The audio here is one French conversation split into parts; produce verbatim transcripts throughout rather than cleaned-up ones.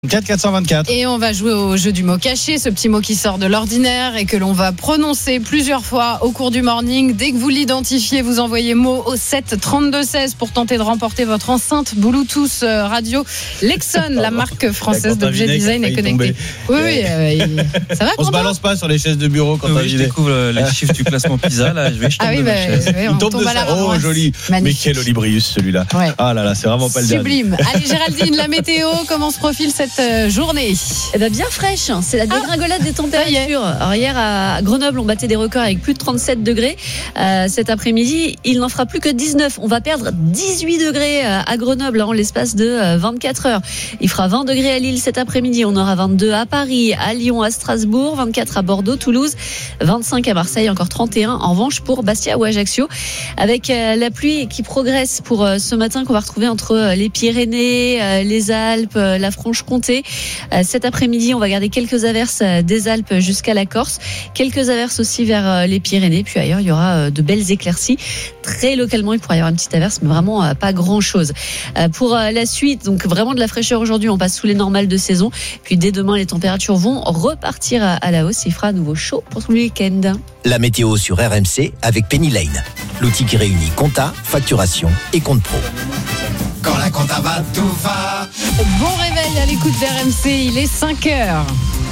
quatre quatre cent vingt-quatre. Et on va jouer au jeu du mot caché, ce petit mot qui sort de l'ordinaire et que l'on va prononcer plusieurs fois au cours du morning. Dès que vous l'identifiez, vous envoyez mot au sept trente-deux seize pour tenter de remporter votre enceinte Bluetooth radio Lexon, la marque française d'objets design et connectés. Oui, oui, euh, il... ça va. On se balance pas sur les chaises de bureau quand oui, je découvre les chiffres du classement PISA. Là, je vais jeter ah oui, bah, oui, on tombe, tombe à la oh joli. Magnifique. Mais quel olibrius celui-là. Ouais. Ah là là, c'est vraiment pas le dernier. Sublime. Allez Géraldine, la météo, comment se profile cette journée? Eh ben bien fraîche, c'est la dégringolade ah, des températures. Alors hier à Grenoble, on battait des records avec plus de trente-sept degrés. Euh, cet après-midi, il n'en fera plus que dix-neuf. On va perdre dix-huit degrés à Grenoble en l'espace de vingt-quatre heures. Il fera vingt degrés à Lille cet après-midi. On aura vingt-deux à Paris, à Lyon, à Strasbourg, vingt-quatre à Bordeaux, Toulouse, vingt-cinq à Marseille, encore trente et un en revanche pour Bastia ou Ajaccio. Avec la pluie qui progresse pour ce matin qu'on va retrouver entre les Pyrénées, les Alpes, la Franche-Comté. Cet après-midi, on va garder quelques averses des Alpes jusqu'à la Corse, quelques averses aussi vers les Pyrénées, puis ailleurs il y aura de belles éclaircies. Très localement, il pourrait y avoir une petite averse, mais vraiment pas grand-chose. Pour la suite, donc vraiment de la fraîcheur aujourd'hui, on passe sous les normales de saison. Puis dès demain, les températures vont repartir à la hausse. Il fera à nouveau chaud pour tout le week-end. La météo sur R M C avec Penny Lane, l'outil qui réunit compta, facturation et compte pro. Quand la compta va, tout va. Bon réveil à l'écoute d'R M C, il est cinq heures.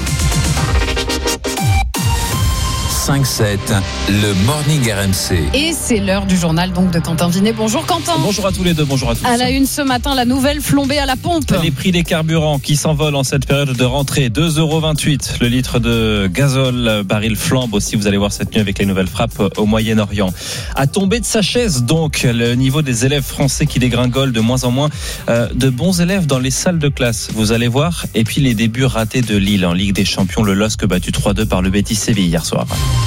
cinq sept, le Morning R M C. Et c'est l'heure du journal donc de Quentin Vinet. Bonjour Quentin. Bonjour à tous les deux, bonjour à tous. À la une ce matin, la nouvelle flambée à la pompe. Les prix des carburants qui s'envolent en cette période de rentrée. deux euros vingt-huit le litre de gazole, baril flambe aussi. Vous allez voir cette nuit avec les nouvelles frappes au Moyen-Orient. À tomber de sa chaise donc, le niveau des élèves français qui dégringolent de moins en moins. Euh, de bons élèves dans les salles de classe, vous allez voir. Et puis les débuts ratés de Lille en Ligue des Champions. Le L O S C battu trois deux par le Betis Séville hier soir.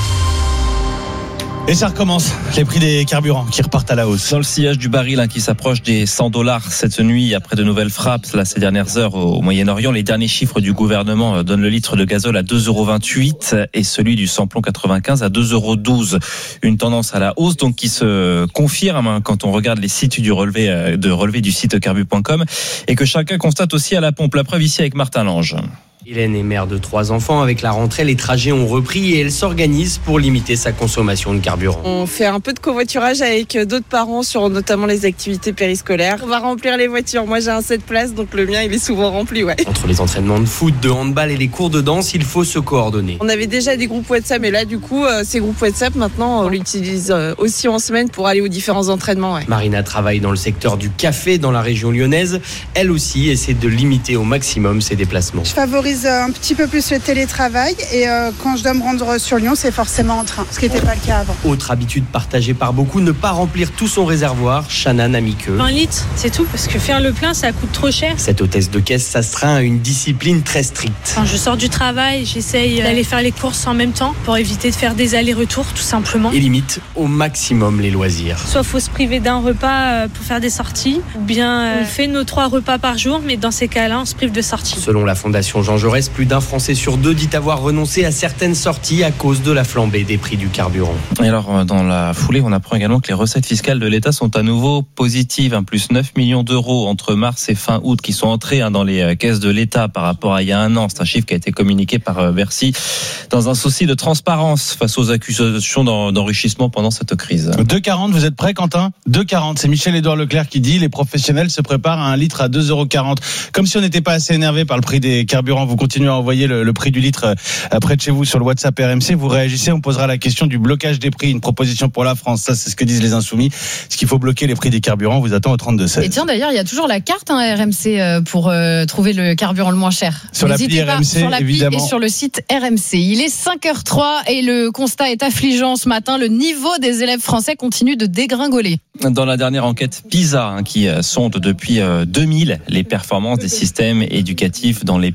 Et ça recommence, les prix des carburants qui repartent à la hausse. Dans le sillage du baril hein, qui s'approche des cent dollars cette nuit après de nouvelles frappes là, ces dernières heures au Moyen-Orient. Les derniers chiffres du gouvernement donnent le litre de gazole à deux euros vingt-huit et celui du samplon quatre-vingt-quinze à deux euros douze. Une tendance à la hausse donc qui se confirme hein, quand on regarde les sites du relevé, de relevé du site carbu point com et que chacun constate aussi à la pompe. La preuve ici avec Martin Lange. Hélène est mère de trois enfants. Avec la rentrée, les trajets ont repris et elle s'organise pour limiter sa consommation de carburant. On fait un peu de covoiturage avec d'autres parents sur notamment les activités périscolaires. On va remplir les voitures. Moi, j'ai un sept places, donc le mien, il est souvent rempli, ouais. Entre les entraînements de foot, de handball et les cours de danse, il faut se coordonner. On avait déjà des groupes WhatsApp, et là, du coup, ces groupes WhatsApp, maintenant, on l'utilise aussi en semaine pour aller aux différents entraînements, ouais. Marina travaille dans le secteur du café dans la région lyonnaise. Elle aussi essaie de limiter au maximum ses déplacements. Je favorise un petit peu plus le télétravail et euh, quand je dois me rendre sur Lyon, c'est forcément en train, ce qui n'était pas le cas avant. Autre habitude partagée par beaucoup, ne pas remplir tout son réservoir. Chana n'a mis que vingt litres, c'est tout, parce que faire le plein, ça coûte trop cher. Cette hôtesse de caisse s'astreint à une discipline très stricte. Quand je sors du travail, j'essaye d'aller faire les courses en même temps pour éviter de faire des allers-retours, tout simplement. Et limite au maximum les loisirs. Soit faut se priver d'un repas pour faire des sorties, ou bien on fait nos trois repas par jour, mais dans ces cas-là, on se prive de sorties. Selon la Fondation Jean Jaurès, plus d'un Français sur deux dit avoir renoncé à certaines sorties à cause de la flambée des prix du carburant. Et alors, dans la foulée, on apprend également que les recettes fiscales de l'État sont à nouveau positives, hein, plus neuf millions d'euros entre mars et fin août qui sont entrés hein, dans les caisses de l'État par rapport à il y a un an. C'est un chiffre qui a été communiqué par Bercy dans un souci de transparence face aux accusations d'enrichissement pendant cette crise. deux quarante, vous êtes prêts Quentin ? deux quarante, c'est Michel-Édouard Leclerc qui dit les professionnels se préparent à un litre à deux euros quarante. Comme si on n'était pas assez énervé par le prix des carburants, vous continuez à envoyer le, le prix du litre près de chez vous sur le WhatsApp R M C. Vous réagissez, on posera la question du blocage des prix, une proposition pour la France. Ça, c'est ce que disent les Insoumis. Est-ce qu'il faut bloquer les prix des carburants ? On vous attend au trente-deux seize. Et tiens, d'ailleurs, il y a toujours la carte hein, R M C pour euh, trouver le carburant le moins cher. Sur l'appli R M C, sur l'appli évidemment. Et sur le site R M C. Il est cinq heures trois et le constat est affligeant ce matin. Le niveau des élèves français continue de dégringoler. Dans la dernière enquête PISA, hein, qui sonde depuis euh, deux mille les performances des systèmes éducatifs dans les pays de l'O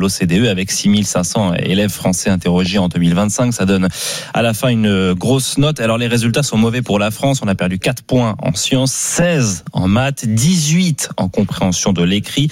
l'O C D E avec six mille cinq cents élèves français interrogés en deux mille vingt-cinq. Ça donne à la fin une grosse note. Alors les résultats sont mauvais pour la France. On a perdu quatre points en sciences, seize en maths, dix-huit en compréhension de l'écrit.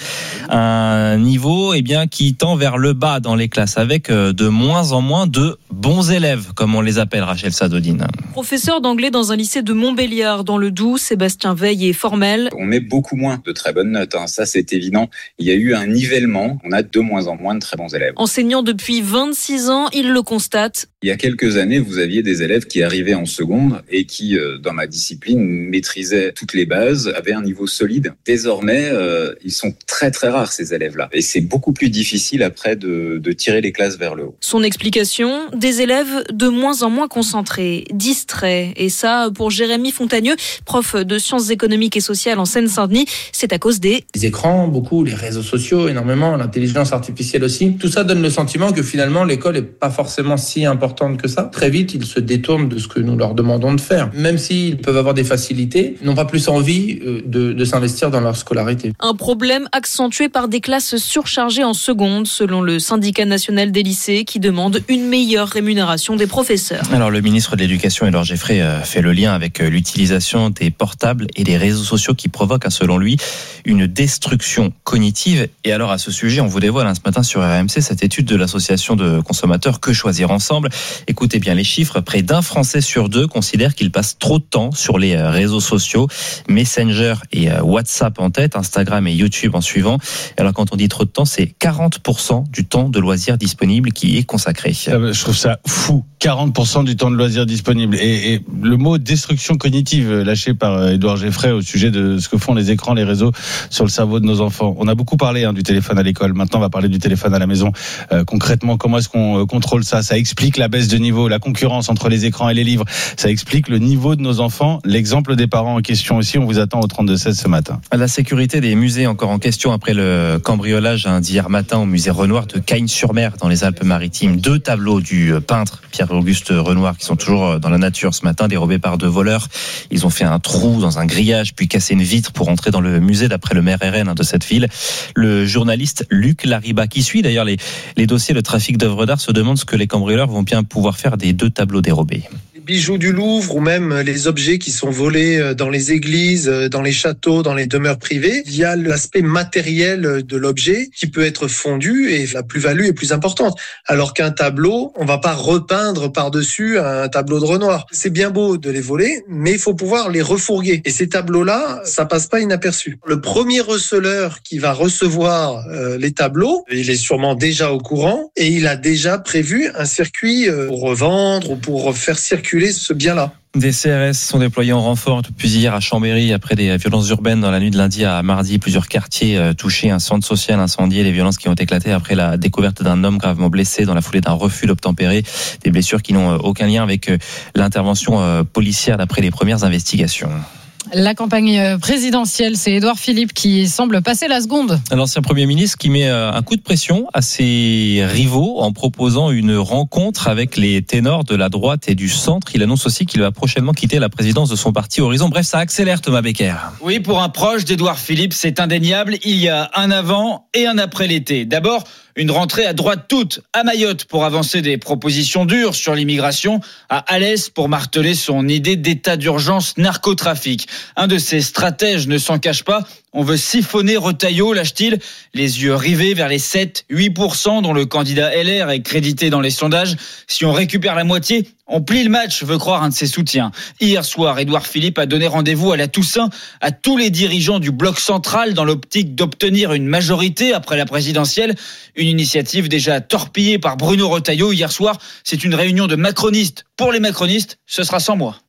Un niveau eh bien, qui tend vers le bas dans les classes avec de moins en moins de bons élèves, comme on les appelle, Rachel Sadodine. Professeur d'anglais dans un lycée de Montbéliard dans le Doubs, Sébastien Veil est formel. On met beaucoup moins de très bonnes notes, hein. Ça c'est évident. Il y a eu un nivellement, on a de moins en moins de très bons élèves. Enseignant depuis vingt-six ans, il le constate. Il y a quelques années, vous aviez des élèves qui arrivaient en seconde et qui, dans ma discipline, maîtrisaient toutes les bases, avaient un niveau solide. Désormais, euh, ils sont très très rares ces élèves-là. Et c'est beaucoup plus difficile après de, de tirer les classes vers le haut. Son explication, des élèves de moins en moins concentrés, distraits. Et ça, pour Jérémy Fontagneux, prof de sciences économiques et sociales en Seine-Saint-Denis, c'est à cause des... Les écrans, beaucoup, les réseaux sociaux, énormément, l'intelligence artificielle aussi. Tout ça donne le sentiment que finalement, l'école n'est pas forcément si importante que ça. Très vite, ils se détournent de ce que nous leur demandons de faire. Même s'ils peuvent avoir des facilités, ils n'ont pas plus envie de, de s'investir dans leur scolarité. Un problème accentué par des classes surchargées en seconde, selon le syndicat national des lycées, qui demande une meilleure rémunération des professeurs. Alors, le ministre de l'Éducation, Édouard Geoffrey, fait le lien avec l'utilisation des portables et des réseaux sociaux qui provoquent, selon lui, une destruction cognitive. Et alors, à ce sujet, on vous dévoile hein, ce matin sur R M C cette étude de l'association de consommateurs Que Choisir Ensemble. Écoutez bien les chiffres, près d'un Français sur deux considère qu'il passe trop de temps sur les réseaux sociaux, Messenger et WhatsApp en tête, Instagram et YouTube en suivant. Alors quand on dit trop de temps, c'est quarante pour cent du temps de loisirs disponible qui est consacré. Je trouve ça fou, quarante pour cent du temps de loisirs disponible. Et, et le mot destruction cognitive lâché par Édouard Geoffrey au sujet de ce que font les écrans, les réseaux sur le cerveau de nos enfants. On a beaucoup parlé hein, du téléphone à l'école, maintenant on va parler du téléphone à la maison. Euh, concrètement, comment est-ce qu'on euh, contrôle ça ? Ça explique la baisse de niveau, la concurrence entre les écrans et les livres. Ça explique le niveau de nos enfants. L'exemple des parents en question aussi, on vous attend au trente-deux seize ce matin. La sécurité des musées encore en question après le cambriolage d'hier matin au musée Renoir de Cagnes-sur-Mer dans les Alpes-Maritimes. Deux tableaux du peintre Pierre-Auguste Renoir qui sont toujours dans la nature ce matin, dérobés par deux voleurs. Ils ont fait un trou dans un grillage puis cassé une vitre pour entrer dans le musée d'après le maire R N de cette ville. Le journaliste Luc Lariba qui suit d'ailleurs les, les dossiers de trafic d'œuvres d'art se demande ce que les cambrioleurs vont bien pouvoir faire des deux tableaux dérobés. Bijoux du Louvre ou même les objets qui sont volés dans les églises, dans les châteaux, dans les demeures privées, il y a l'aspect matériel de l'objet qui peut être fondu et la plus-value est plus importante. Alors qu'un tableau, on va pas repeindre par-dessus un tableau de Renoir. C'est bien beau de les voler, mais il faut pouvoir les refourguer. Et ces tableaux-là, ça passe pas inaperçu. Le premier receleur qui va recevoir euh, les tableaux, il est sûrement déjà au courant et il a déjà prévu un circuit euh, pour revendre ou pour faire circuler ce bien-là. Des C R S sont déployés en renfort depuis hier à Chambéry après des violences urbaines dans la nuit de lundi à mardi. Plusieurs quartiers touchés, un centre social incendié, les violences qui ont éclaté après la découverte d'un homme gravement blessé dans la foulée d'un refus d'obtempérer. Des blessures qui n'ont aucun lien avec l'intervention policière d'après les premières investigations. La campagne présidentielle, c'est Édouard Philippe qui semble passer la seconde. L'ancien Premier ministre qui met un coup de pression à ses rivaux en proposant une rencontre avec les ténors de la droite et du centre. Il annonce aussi qu'il va prochainement quitter la présidence de son parti Horizon. Bref, ça accélère, Thomas Becker. Oui, pour un proche d'Édouard Philippe, c'est indéniable. Il y a un avant et un après l'été. D'abord, une rentrée à droite toute, à Mayotte pour avancer des propositions dures sur l'immigration, à Alès pour marteler son idée d'état d'urgence narcotrafic. Un de ses stratèges ne s'en cache pas. On veut siphonner Retailleau, lâche-t-il, les yeux rivés vers les sept à huit pour cent dont le candidat L R est crédité dans les sondages. Si on récupère la moitié, on plie le match, veut croire un de ses soutiens. Hier soir, Édouard Philippe a donné rendez-vous à la Toussaint à tous les dirigeants du bloc central dans l'optique d'obtenir une majorité après la présidentielle. Une initiative déjà torpillée par Bruno Retailleau hier soir. C'est une réunion de macronistes. Pour les macronistes, ce sera sans moi.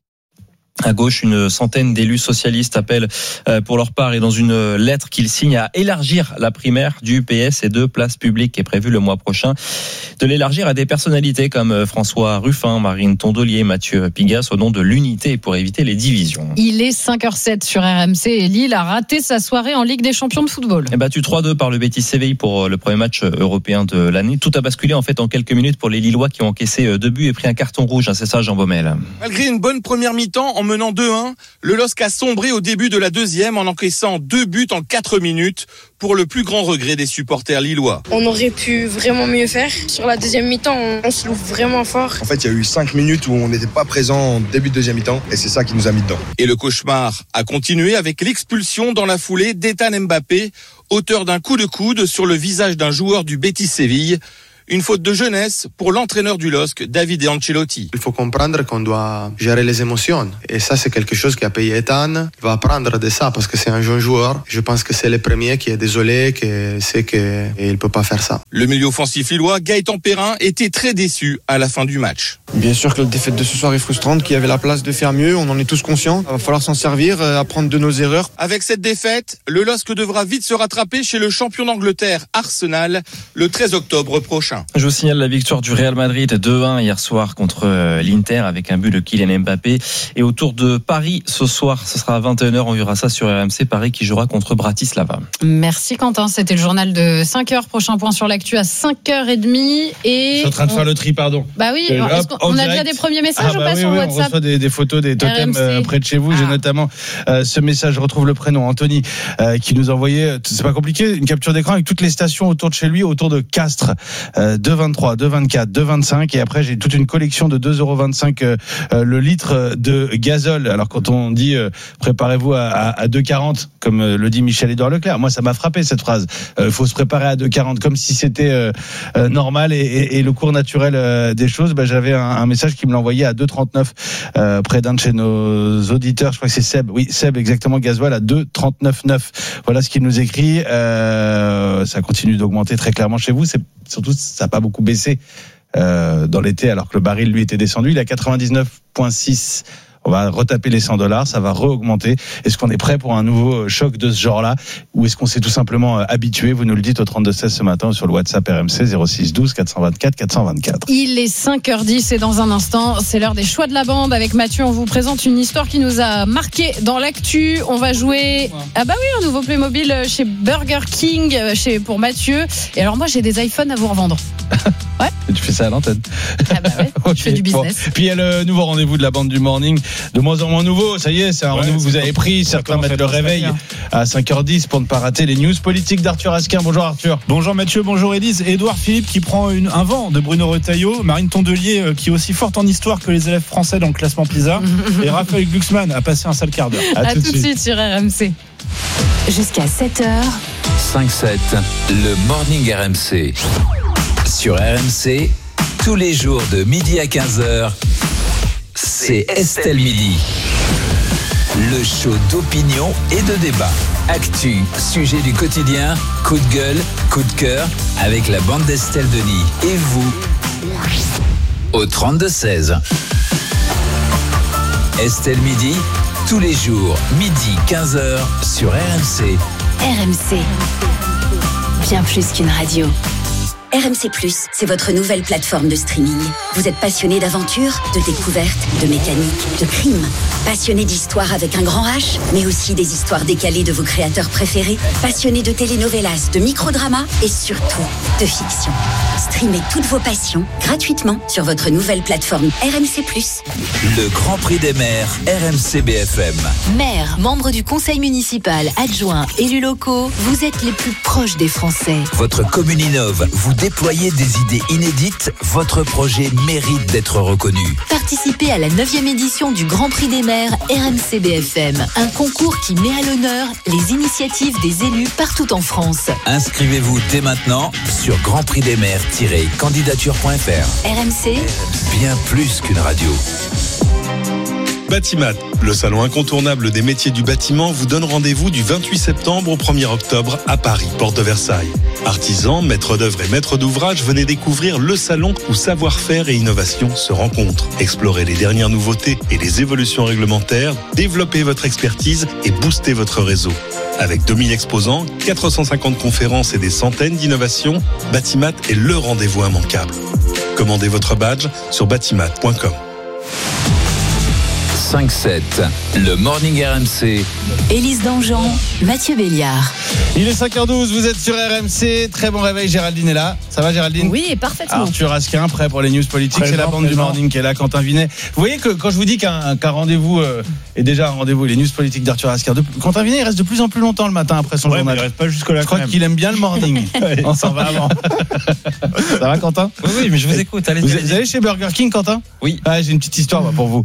À gauche, une centaine d'élus socialistes appellent pour leur part et dans une lettre qu'ils signent à élargir la primaire du P S et de place publique qui est prévue le mois prochain. De l'élargir à des personnalités comme François Ruffin, Marine Tondelier, Mathieu Pigasse au nom de l'unité pour éviter les divisions. Il est cinq heures zéro sept sur R M C et Lille a raté sa soirée en Ligue des champions de football. Et battu trois deux par le Betis Séville pour le premier match européen de l'année. Tout a basculé en fait en quelques minutes pour les Lillois qui ont encaissé deux buts et pris un carton rouge. C'est ça, Jean Baumel. Malgré une bonne première mi-temps, en menant deux un, le L O S C a sombré au début de la deuxième en encaissant deux buts en quatre minutes, pour le plus grand regret des supporters lillois. On aurait pu vraiment mieux faire. Sur la deuxième mi-temps, on, on se l'ouvre vraiment fort. En fait, il y a eu cinq minutes où on n'était pas présent en début de deuxième mi-temps et c'est ça qui nous a mis dedans. Et le cauchemar a continué avec l'expulsion dans la foulée d'Ethan Mbappé, auteur d'un coup de coude sur le visage d'un joueur du Betis Séville. Une faute de jeunesse pour l'entraîneur du L O S C, Davide Ancelotti. Il faut comprendre qu'on doit gérer les émotions. Et ça, c'est quelque chose qui a payé Ethan. Il va apprendre de ça parce que c'est un jeune joueur. Je pense que c'est le premier qui est désolé, qui sait qu'il ne peut pas faire ça. Le milieu offensif lillois, Gaëtan Perrin, était très déçu à la fin du match. Bien sûr que la défaite de ce soir est frustrante, qu'il y avait la place de faire mieux. On en est tous conscients. Il va falloir s'en servir, apprendre de nos erreurs. Avec cette défaite, le L O S C devra vite se rattraper chez le champion d'Angleterre, Arsenal, le treize octobre prochain. Je vous signale la victoire du Real Madrid deux un hier soir contre l'Inter avec un but de Kylian Mbappé. Et autour de Paris ce soir, ce sera à vingt et une heures, on verra ça sur R M C. Paris qui jouera contre Bratislava. Merci Quentin, c'était le journal de cinq heures. Prochain point sur l'actu à cinq heures trente. Et je suis en train de on... faire le tri, pardon. Bah oui, euh, hop, on, on a déjà des premiers messages ah ou bah pas oui, sur oui, WhatsApp? On reçoit des, des photos, des totems euh, près de chez vous. Ah. J'ai notamment euh, ce message, je retrouve le prénom, Anthony, euh, qui nous envoyait, c'est pas compliqué, une capture d'écran avec toutes les stations autour de chez lui, autour de Castres, euh, deux vingt-trois, deux vingt-quatre, deux vingt-cinq, et après j'ai toute une collection de deux euros vingt-cinq euh, le litre de gazole. Alors quand on dit euh, préparez-vous à, à, à deux quarante, comme euh, le dit Michel-Édouard Leclerc, moi ça m'a frappé cette phrase. Il euh, faut se préparer à deux quarante, comme si c'était euh, euh, normal et, et, et le cours naturel euh, des choses. Ben, j'avais un, un message qui me l'envoyait à deux trente-neuf euh, près d'un de chez nos auditeurs. Je crois que c'est Seb. Oui, Seb, exactement, gasoil à deux trente-neuf neuf. Voilà ce qu'il nous écrit. Euh, ça continue d'augmenter très clairement chez vous. C'est surtout ça n'a pas beaucoup baissé euh, dans l'été, alors que le baril lui était descendu. Il est à quatre-vingt-dix-neuf virgule six. On va retaper les cent dollars, ça va re-augmenter. Est-ce qu'on est prêt pour un nouveau choc de ce genre-là, ou est-ce qu'on s'est tout simplement habitué? Vous nous le dites au trente-deux seize ce matin sur le WhatsApp R M C zéro six douze quatre cent vingt-quatre quatre cent vingt-quatre. Il est cinq heures dix et dans un instant, c'est l'heure des choix de la bande. Avec Mathieu, on vous présente une histoire qui nous a marqué dans l'actu. On va jouer, ah bah oui, un nouveau Playmobil chez Burger King, chez pour Mathieu. Et alors moi, j'ai des iPhones à vous revendre. Ouais. Et tu fais ça à l'antenne. Ah bah ouais, okay. Je fais du business. Bon. Puis il y a le nouveau rendez-vous de la bande du morning, de moins en moins nouveau. Ça y est, c'est un ouais, rendez-vous que vous avez pris. Certains mettent le réveil à cinq heures dix pour ne pas rater les news politiques d'Arthur Asquin. Bonjour Arthur. Bonjour Mathieu, bonjour Élise. Édouard Philippe qui prend une, un vent de Bruno Retailleau, Marine Tondelier qui est aussi forte en histoire que les élèves français dans le classement PISA, et Raphaël Glucksmann a passé un sale quart d'heure. À, à tout, tout de suite sur R M C. Jusqu'à sept heures. cinq sept, le morning R M C. Sur R M C, tous les jours de midi à quinze heures, c'est Estelle Midi. Le show d'opinion et de débat. Actu, sujet du quotidien, coup de gueule, coup de cœur, avec la bande d'Estelle Denis. Et vous, au trente-deux seize. Estelle Midi, tous les jours, midi quinze heures, sur R M C. R M C, bien plus qu'une radio. R M C plus, c'est votre nouvelle plateforme de streaming. Vous êtes passionné d'aventure, de découverte, de mécanique, de crime. Passionné d'histoire avec un grand H, mais aussi des histoires décalées de vos créateurs préférés. Passionné de telenovelas, de microdramas et surtout de fiction. Streamez toutes vos passions gratuitement sur votre nouvelle plateforme R M C plus. Le Grand Prix des maires R M C B F M. Maires, membres du conseil municipal, adjoints, élus locaux, vous êtes les plus proches des Français. Votre commune innove, vous déployez des idées inédites, votre projet mérite d'être reconnu. Participez à la neuvième édition du Grand Prix des maires R M C B F M, un concours qui met à l'honneur les initiatives des élus partout en France. Inscrivez-vous dès maintenant sur grand prix des maires tiret candidature point f r. R M C, bien plus qu'une radio. Batimat, le salon incontournable des métiers du bâtiment, vous donne rendez-vous du vingt-huit septembre au premier octobre à Paris, porte de Versailles. Artisans, maîtres d'œuvre et maîtres d'ouvrage, venez découvrir le salon où savoir-faire et innovation se rencontrent. Explorez les dernières nouveautés et les évolutions réglementaires, développez votre expertise et boostez votre réseau. Avec deux mille exposants, quatre cent cinquante conférences et des centaines d'innovations, Batimat est le rendez-vous immanquable. Commandez votre badge sur batimat point com. cinq sept, le Morning R M C. Élise Dangean, Mathieu Béliard. Il est cinq heures douze, vous êtes sur R M C. Très bon réveil, Géraldine est là. Ça va, Géraldine? Oui, parfaitement. Arthur Asquin, prêt pour les news politiques. Présent, C'est la bande présent. du Morning qui est là. Quentin Vinet. Vous voyez que quand je vous dis qu'un, qu'un rendez-vous euh, est déjà un rendez-vous, les news politiques d'Arthur Asquin, de, Quentin Vinet, il reste de plus en plus longtemps le matin après son Ouais, journal. mais il reste pas jusque-là. Je crois quand même. qu'il aime bien le morning. On s'en va avant. Ça va, Quentin? Oui, oui, mais je vous écoute. Allez, Vous, vous allez chez Burger King, Quentin? Oui. Ah, j'ai une petite histoire bah, pour vous.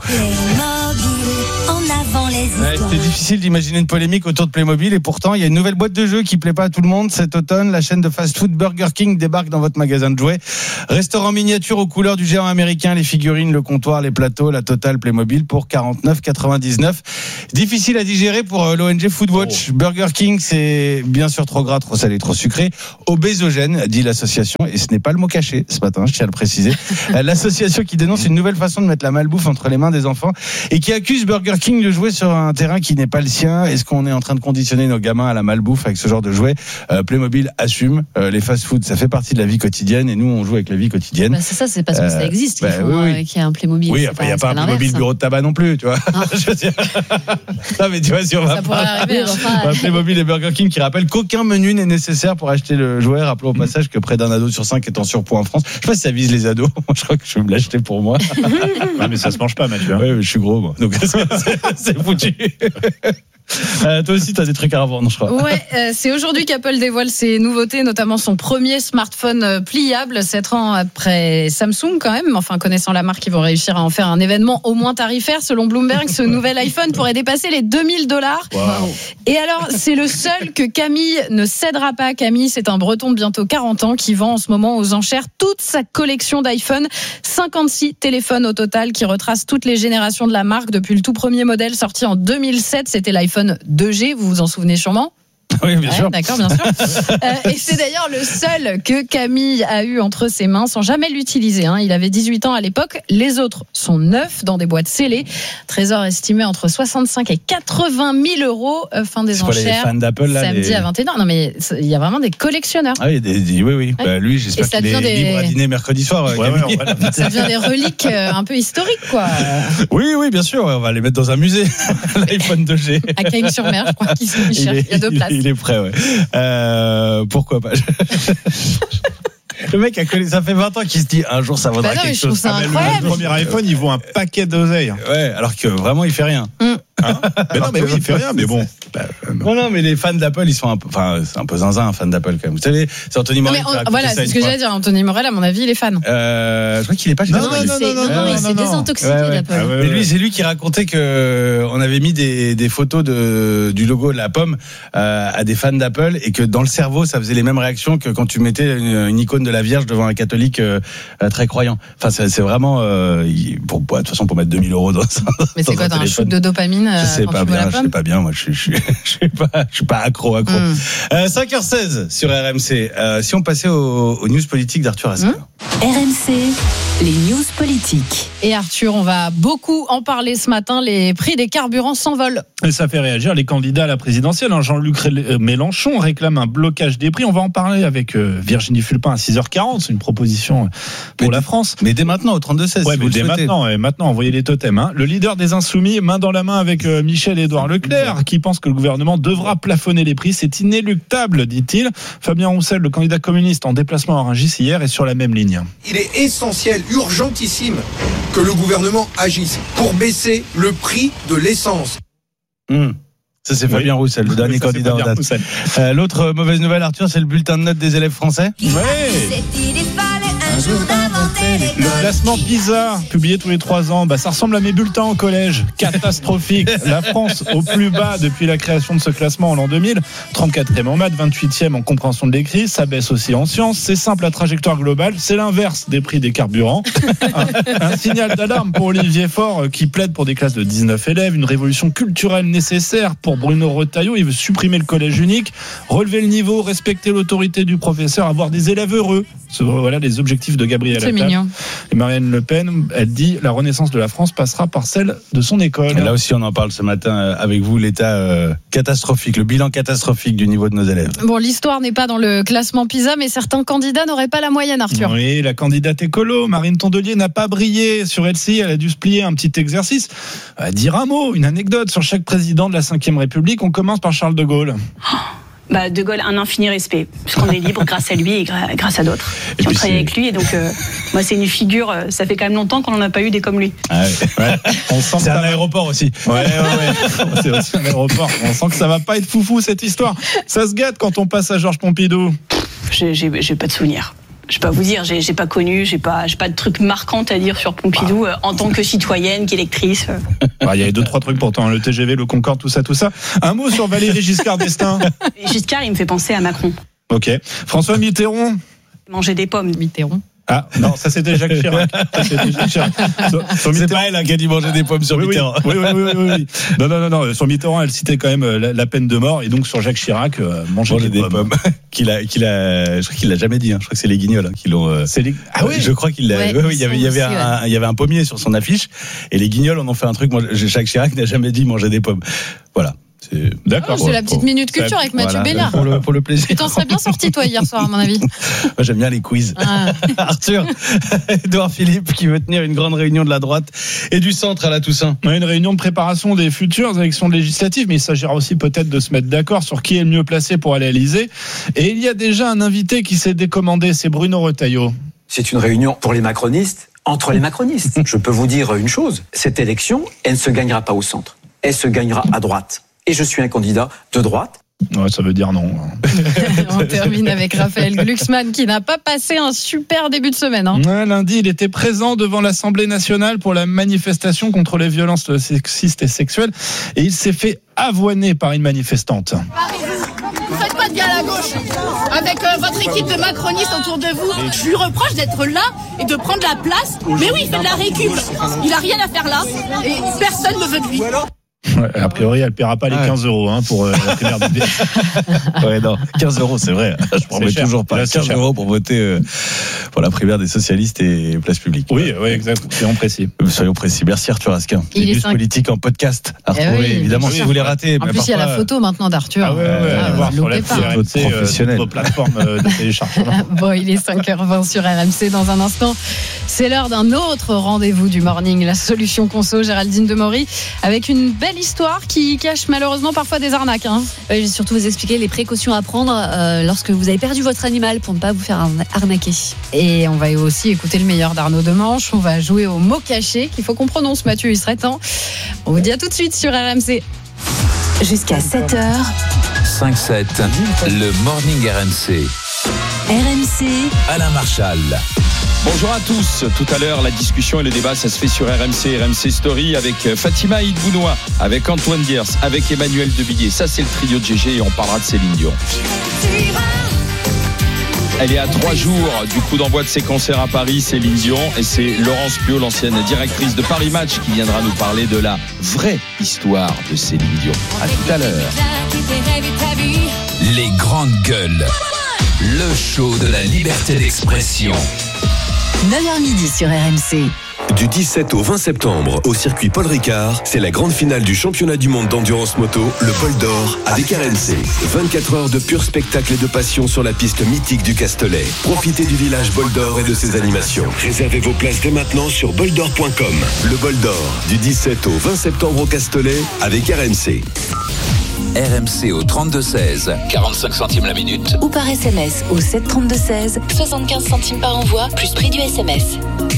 En avant les Ouais, c'était difficile d'imaginer une polémique autour de Playmobil et pourtant il y a une nouvelle boîte de jeux qui plaît pas à tout le monde. Cet automne, la chaîne de fast-food Burger King débarque dans votre magasin de jouets. Restaurant miniature aux couleurs du géant américain, les figurines, le comptoir, les plateaux, la totale Playmobil pour quarante-neuf quatre-vingt-dix-neuf. Difficile à digérer pour euh, l'O N G Foodwatch. Oh. Burger King, c'est bien sûr trop gras, trop salé, trop sucré. Obésogène, dit l'association, et ce n'est pas le mot caché ce matin, je tiens à le préciser. L'association qui dénonce une nouvelle façon de mettre la malbouffe entre les mains des enfants et qui accuse Burger King de jouer sur un terrain qui n'est pas le sien. Est-ce qu'on est en train de conditionner nos gamins à la malbouffe avec ce genre de jouets? euh, Playmobil assume, euh, les fast-food ça fait partie de la vie quotidienne et nous on joue avec la vie quotidienne. Bah c'est ça, c'est parce que Euh, ça existe bah, qu'il faut oui, oui. euh, qu'il y ait un Playmobil. Oui, C'est enfin il n'y a c'est pas un l'inverse, Playmobil hein. bureau de tabac non plus, tu vois. Ah. Je veux dire... non mais tu vois, si on va Ça pourrait arriver, enfin. un Playmobil et Burger King qui rappelle qu'aucun menu n'est nécessaire pour acheter le jouet. Rappelons au passage que près d'un ado sur cinq est en surpoids en France. Je sais pas si ça vise les ados. Moi, je crois que je vais me l'acheter pour moi. Ouais, mais ça se mange pas, Mathieu. hein. Ouais, mais je suis gros, moi. Donc, c'est, c'est, c'est foutu. Euh, toi aussi, tu as des trucs à revendre, je crois. Ouais, euh, c'est aujourd'hui qu'Apple dévoile ses nouveautés, notamment son premier smartphone euh, pliable, sept ans après Samsung quand même. Enfin, connaissant la marque, ils vont réussir à en faire un événement au moins tarifaire. Selon Bloomberg, ce nouvel iPhone pourrait dépasser les deux mille dollars. Wow. Et alors, c'est le seul que Camille ne cédera pas. Camille, c'est un Breton de bientôt quarante ans qui vend en ce moment aux enchères toute sa collection d'iPhone. cinquante-six téléphones au total qui retracent toutes les générations de la marque depuis le tout premier modèle sorti en deux mille sept. C'était l'iPhone deux G, vous vous en souvenez sûrement? Oui, bien ouais, sûr. D'accord, bien sûr. Euh, et c'est d'ailleurs le seul que Camille a eu entre ses mains sans jamais l'utiliser. Hein. Il avait dix-huit ans à l'époque. Les autres sont neufs dans des boîtes scellées. Trésor estimé entre soixante-cinq et quatre-vingt mille euros. Euh, fin des C'est quoi, les enchères. fans d'Apple, là, Samedi les- à vingt et une heures. Non, mais il y a vraiment des collectionneurs. Ah oui, des, des- oui, oui. Ouais. Bah, lui, j'espère Et ça qu'il est devient des- libre à dîner mercredi soir. euh, Ouais, ouais, Camille. on va la- Ça devient des reliques euh, un peu historiques, quoi. Oui, oui, bien sûr. On va les mettre dans un musée. L'iPhone deux G. À Cagnes-sur-Mer, je crois qu'il se Il cherche. est, Il y a deux il est- places. il est prêt, ouais. Euh, pourquoi pas? Le mec a connu, ça fait vingt ans qu'il se dit un jour ça vaudra Bah non, mais quelque je trouve chose. ça Ah, mais le- incroyable. Le premier iPhone, il vaut un paquet d'oseille. Ouais, alors que vraiment il fait rien. Mais non, mais oui, il fait rien, mais bon. Bah, non, non, mais les fans d'Apple, ils sont un peu, enfin, c'est un peu zinzin, un fan d'Apple quand même. Vous savez, c'est Anthony Non, Morel mais qui a on- raconté voilà, ça c'est une ce que fois. j'allais dire. Anthony Morel, à mon avis, il est fan. Euh, je crois qu'il est pas chez Non, Apple. non, il non, s'est- non, non, non, il non, s'est non. désintoxiqué Ouais, ouais. d'Apple. Ah ouais, Mais ouais. lui, c'est lui qui racontait que on avait mis des, des photos de, du logo de la pomme euh, à des fans d'Apple et que dans le cerveau, ça faisait les mêmes réactions que quand tu mettais une, une icône de la Vierge devant un catholique euh, très croyant. Enfin, c'est, c'est vraiment euh, il- pour, pour, de toute façon pour mettre deux mille euros dans un Mais c'est dans quoi, un t'as un téléphone. shoot de dopamine euh, Je sais quand pas tu vois bien, la je sais pomme? pas bien. Moi, je suis, je suis, je suis pas, je suis pas accro, accro. Mm. Euh, cinq heures seize sur R M C. Euh, si on passait aux, aux news politiques d'Arthur Asquin. Mm. R M C, les news politiques. Et Arthur, on va beaucoup en parler ce matin. Les prix des carburants s'envolent. Et ça fait réagir les candidats à la présidentielle. hein. Jean-Luc Ré- Mélenchon réclame un blocage des prix. On va en parler avec euh, Virginie Fulpin à six heures quarante. C'est une proposition pour Mais la dès- France. Mais dès maintenant, au trente-deux seize. Ouais, si mais vous le dès souhaitez. maintenant, et maintenant, envoyez les totems. Hein. Le leader des Insoumis, main dans la main avec euh, Michel-Édouard Leclerc, qui pense que le gouvernement devra plafonner les prix. C'est inéluctable, dit-il. Fabien Roussel, le candidat communiste en déplacement à Rungis hier, est sur la même ligne. Il est essentiel, urgentissime, que le gouvernement agisse pour baisser le prix de l'essence. Mmh. Ça, c'est Fabien Oui. Roussel, le dernier Ça, c'est candidat en Fabien date. Roussel. Euh, l'autre mauvaise nouvelle, Arthur, c'est le bulletin de notes des élèves français. Ouais. Le classement PISA, publié tous les trois ans, bah, ça ressemble à mes bulletins au collège. Catastrophique. La France au plus bas depuis la création de ce classement en l'an deux mille. trente-quatrième en maths, vingt-huitième en compréhension de l'écrit. Ça baisse aussi en sciences. C'est simple, la trajectoire globale. C'est l'inverse des prix des carburants. Un, un signal d'alarme pour Olivier Faure, qui plaide pour des classes de dix-neuf élèves. Une révolution culturelle nécessaire pour Bruno Retailleau. Il veut supprimer le collège unique, relever le niveau, respecter l'autorité du professeur, avoir des élèves heureux. Voilà les objectifs de Gabriel C'est Attal. mignon. Et Marine Le Pen, elle dit la renaissance de la France passera par celle de son école. Là aussi, on en parle ce matin avec vous, l'état euh, catastrophique, le bilan catastrophique du niveau de nos élèves. Bon, l'histoire n'est pas dans le classement PISA, mais certains candidats n'auraient pas la moyenne, Arthur. Oui, la candidate écolo, Marine Tondelier, n'a pas brillé sur L C I. Elle a dû se plier un petit exercice. À dire un mot, une anecdote sur chaque président de la cinquième République. On commence par Charles de Gaulle. Bah, de Gaulle, un infini respect, puisqu'on est libre grâce à lui et gra- grâce à d'autres qui ont travaillé avec lui. Et donc, euh, moi, c'est une figure, ça fait quand même longtemps qu'on n'en a pas eu des comme lui. Ah ouais. Ouais. On sent c'est un va... aéroport aussi. Ouais, ouais, ouais. C'est aussi un aéroport. On sent que ça va pas être foufou, cette histoire. Ça se gâte quand on passe à Georges Pompidou. J'ai, j'ai, j'ai pas de souvenirs. Je peux pas vous dire, j'ai, j'ai pas connu, j'ai pas, j'ai pas de trucs marquants à dire sur Pompidou euh, en tant que citoyenne, qu'électrice. Euh. Bah, il y avait deux, trois trucs pourtant, le T G V, le Concorde, tout ça, tout ça. Un mot sur Valéry Giscard d'Estaing. Giscard, il me fait penser à Macron. Ok. François Mitterrand. Manger des pommes. Mitterrand. Ah, non, ça c'était Jacques Chirac. Ça, c'était Jacques Chirac. Sur, sur c'est pas elle hein, qui a dit manger des pommes sur oui, Mitterrand. Oui, oui, oui, oui, oui. Non, non, non, non. Sur Mitterrand, elle citait quand même la, la peine de mort. Et donc sur Jacques Chirac, euh, manger, manger des, des pommes. pommes. qu'il a, qu'il a, je crois qu'il l'a jamais dit. Hein. Je crois que c'est les Guignols hein, qui l'ont. Euh, c'est les... Ah oui. Je crois qu'il l'a. Ouais, oui, oui, il y avait, il y avait un, un, il y avait un pommier sur son affiche. Et les Guignols en ont fait un truc. Moi, Jacques Chirac n'a jamais dit manger des pommes. Voilà. C'est... D'accord. Oh, c'est la petite minute culture avec Mathieu voilà, Béliard. Pour le, pour le plaisir. Tu t'en serais bien sorti, toi, hier soir, à mon avis. Moi, j'aime bien les quiz. Ah. Arthur, Édouard Philippe qui veut tenir une grande réunion de la droite et du centre à la Toussaint. On a une réunion de préparation des futures élections législatives, mais il s'agira aussi peut-être de se mettre d'accord sur qui est le mieux placé pour aller à l'Élysée. Et il y a déjà un invité qui s'est décommandé, c'est Bruno Retailleau. C'est une réunion pour les macronistes, entre les macronistes. Je peux vous dire une chose, cette élection, elle ne se gagnera pas au centre, elle se gagnera à droite. Et je suis un candidat de droite. Ouais, ça veut dire non. On termine avec Raphaël Glucksmann qui n'a pas passé un super début de semaine. Hein. Ouais, lundi, il était présent devant l'Assemblée nationale pour la manifestation contre les violences sexistes et sexuelles et il s'est fait avoiner par une manifestante. Vous faites pas de bien à la gauche avec euh, votre équipe de macronistes autour de vous. Je lui reproche d'être là et de prendre la place. Mais oui, il fait de la récup. Il a rien à faire là et personne ne veut de lui. Ouais, a priori, elle ne paiera pas les quinze euros hein, pour euh, la primaire de D. Ouais, non, quinze euros, c'est vrai. Je promets toujours pas. Là, quinze euros pour voter euh, pour la primaire des socialistes et place publique. Oui, oui, exact. Soyons précis. Soyons précis. Merci Arthur Asquin. Il est News cinq... politique en podcast à retrouver, eh oui, évidemment, si vous voulez rater. En plus, il y a la photo maintenant d'Arthur. Ah ouais, ouais, euh, allez voir sur la professionnelle. Notre plateforme de téléchargement. Bon, il est cinq heures vingt sur R M C. Dans un instant, c'est l'heure d'un autre rendez-vous du morning, la solution conso, Géraldine Demory, avec une belle histoire qui cache malheureusement parfois des arnaques. Hein. Je vais surtout vous expliquer les précautions à prendre euh, lorsque vous avez perdu votre animal pour ne pas vous faire arnaquer. Et on va aussi écouter le meilleur d'Arnaud Demanche. On va jouer au mot caché qu'il faut qu'on prononce, Mathieu, il serait temps. On vous dit à tout de suite sur R M C. Jusqu'à sept heures. cinq sept, le morning R M C. R M C. Alain Marchal. Bonjour à tous. Tout à l'heure, la discussion et le débat, ça se fait sur R M C, R M C Story avec Fatima Idbounois, avec Antoine Diers, avec Emmanuel Devilliers. Ça, c'est le trio de G G et on parlera de Céline Dion. Elle est à trois jours du coup d'envoi de ses concerts à Paris, Céline Dion, et c'est Laurence Piot, l'ancienne directrice de Paris Match, qui viendra nous parler de la vraie histoire de Céline Dion. À tout à l'heure. Les grandes gueules. Le show de la liberté d'expression. neuf heures midi sur R M C. Du dix-sept au vingt septembre, au circuit Paul Ricard, c'est la grande finale du championnat du monde d'endurance moto, le Bol d'Or, avec R M C. vingt-quatre heures de pur spectacle et de passion sur la piste mythique du Castellet. Profitez du village Bol d'Or et de ses animations. Réservez vos places dès maintenant sur boldor point com. Le Bol d'Or, du dix-sept au vingt septembre au Castellet, avec R M C. R M C au trente-deux seize, quarante-cinq centimes la minute. Ou par S M S au sept trente-deux seize, soixante-quinze centimes par envoi, plus prix du S M S.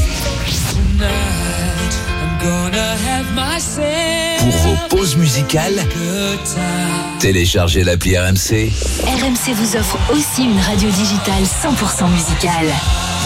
Pour vos pauses musicales, téléchargez l'appli R M C. R M C vous offre aussi une radio digitale cent pour cent musicale.